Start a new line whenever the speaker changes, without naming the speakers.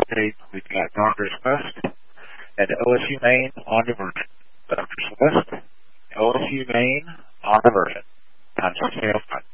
tape, we've got Dr. West and OSU Maine on diversion. Dr. West, OSU Maine on diversion. Time to scale 5.